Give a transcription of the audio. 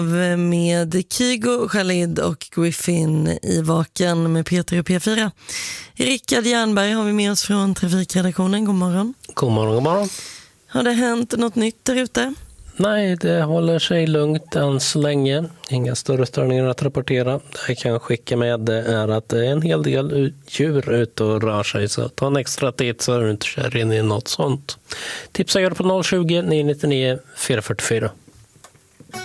Med Kygo, Khalid och Griffin i Vaken med Peter och P4. Rickard Jernberg har vi med oss från Trafikredaktionen. God morgon. God morgon, god morgon. Har det hänt något nytt där ute? Nej, det håller sig lugnt än så länge. Inga större störningar att rapportera. Det jag kan skicka med är att det är en hel del djur ute och rör sig. Så ta en extra tid så du inte kör in i något sånt. Tipsa gör på 020 999 444.